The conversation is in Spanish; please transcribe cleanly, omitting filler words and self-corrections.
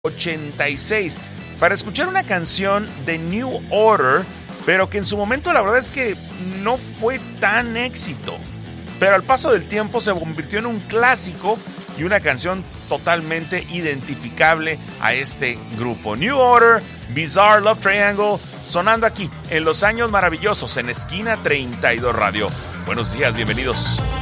86 para escuchar una canción de New Order, pero que en su momento la verdad es que no fue tan éxito. Pero al paso del tiempo se convirtió en un clásico y una canción totalmente identificable a este grupo. New Order, Bizarre Love Triangle, sonando aquí en Los Años Maravillosos en Esquina 32 Radio. Buenos días, bienvenidos.